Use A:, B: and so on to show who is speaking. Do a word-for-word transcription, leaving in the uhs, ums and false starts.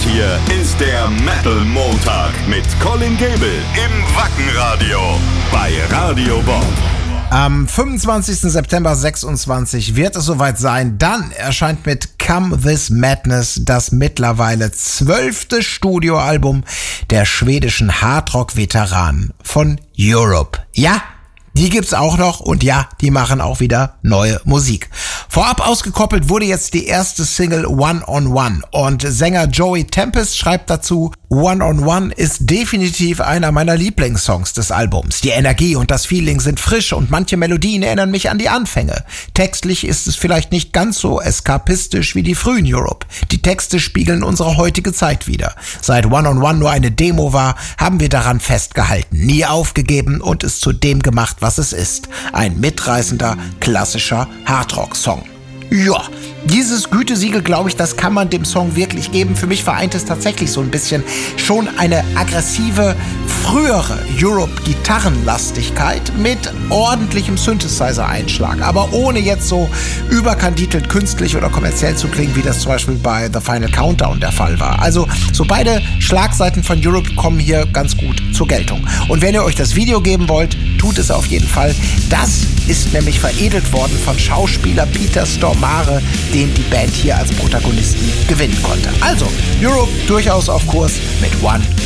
A: hier ist der Metal Montag mit Colin Gable im Wackenradio bei Radio Bob.
B: Am fünfundzwanzigsten September sechsundzwanzig wird es soweit sein. Dann erscheint mit Come This Madness das mittlerweile zwölfte Studioalbum der schwedischen Hardrock-Veteranen von Europe. Ja, die gibt's auch noch und ja, die machen auch wieder neue Musik. Vorab ausgekoppelt wurde jetzt die erste Single One on One und Sänger Joey Tempest schreibt dazu: One on One ist definitiv einer meiner Lieblingssongs des Albums. Die Energie und das Feeling sind frisch und manche Melodien erinnern mich an die Anfänge. Textlich ist es vielleicht nicht ganz so eskapistisch wie die frühen Europe. Die Texte spiegeln unsere heutige Zeit wider. Seit One on One nur eine Demo war, haben wir daran festgehalten, nie aufgegeben und es zu dem gemacht, was es ist. Ein mitreißender, klassischer Hardrock-Song. Ja, dieses Gütesiegel, glaube ich, das kann man dem Song wirklich geben. Für mich vereint es tatsächlich so ein bisschen schon eine aggressive, frühere Europe-Gitarrenlastigkeit mit ordentlichem Synthesizer-Einschlag, aber ohne jetzt so überkandidelt künstlich oder kommerziell zu klingen, wie das zum Beispiel bei The Final Countdown der Fall war. Also so beide Schlagseiten von Europe kommen hier ganz gut zur Geltung. Und wenn ihr euch das Video geben wollt, tut es auf jeden Fall. Das ist nämlich veredelt worden von Schauspieler Peter Stormare, den die Band hier als Protagonisten gewinnen konnte. Also, Europe durchaus auf Kurs mit One